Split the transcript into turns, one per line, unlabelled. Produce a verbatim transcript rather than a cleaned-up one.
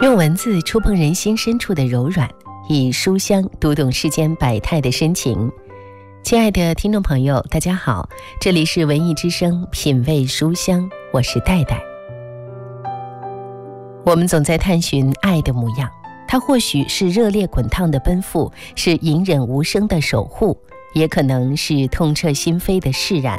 用文字触碰人心深处的柔软，以书香读懂世间百态的深情。亲爱的听众朋友，大家好，这里是文艺之声品味书香，我是戴戴。我们总在探寻爱的模样，它或许是热烈滚烫的奔赴，是隐忍无声的守护，也可能是痛彻心扉的释然。